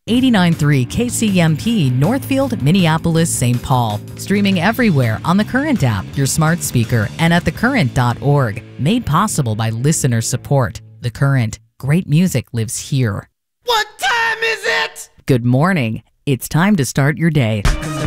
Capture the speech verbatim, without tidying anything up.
eighty-nine point three K C M P, Northfield, Minneapolis, Saint Paul. Streaming everywhere on the Current app, your smart speaker, and at the current dot org. Made possible by listener support. The Current. Great music lives here. What time is it? Good morning. It's time to start your day.